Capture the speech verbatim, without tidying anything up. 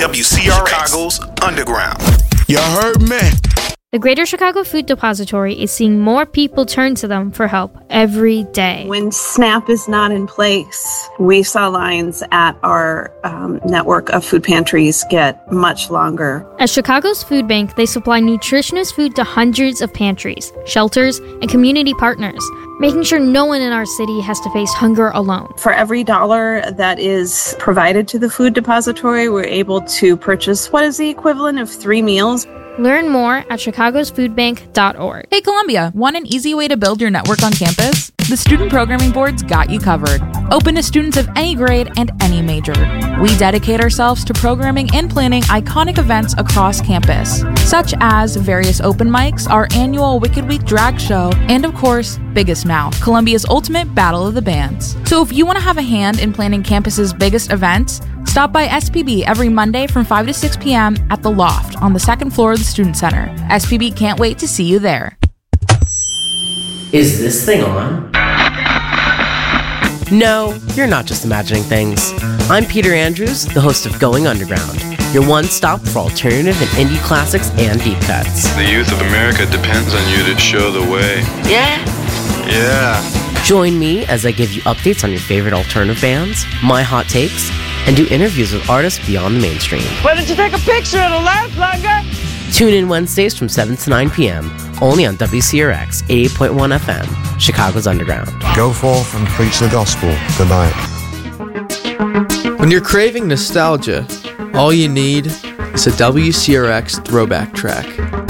W C R X, Chicago's Underground. You heard me. The Greater Chicago Food Depository is seeing more people turn to them for help every day. When SNAP is not in place, we saw lines at our um, network of food pantries get much longer. At Chicago's Food Bank, they supply nutritious food to hundreds of pantries, shelters, and community partners, making sure no one in our city has to face hunger alone. For every dollar that is provided to the food depository, we're able to purchase what is the equivalent of three meals. Learn more at chicagos food bank dot org. Hey Columbia, want an easy way to build your network on campus? The Student Programming Board's got you covered. Open to students of any grade and any major. We dedicate ourselves to programming and planning iconic events across campus, such as various open mics, our annual Wicked Week drag show, and of course, Biggest Mouth, Columbia's ultimate battle of the bands. So if you want to have a hand in planning campus's biggest events, stop by S P B every Monday from five to six p.m. at The Loft on the second floor of the Student Center. S P B can't wait to see you there. Is this thing on? No, you're not just imagining things. I'm Peter Andrews, the host of Going Underground, your one-stop for alternative and indie classics and deep cuts. The youth of America depends on you to show the way. Yeah? Yeah. Join me as I give you updates on your favorite alternative bands, my hot takes, and do interviews with artists beyond the mainstream. Why don't you take a picture? It'll last longer. Tune in Wednesdays from seven to nine p.m. only on W C R X eighty-eight point one F M, Chicago's Underground. Go forth and preach the gospel tonight. When you're craving nostalgia, all you need is a W C R X throwback track.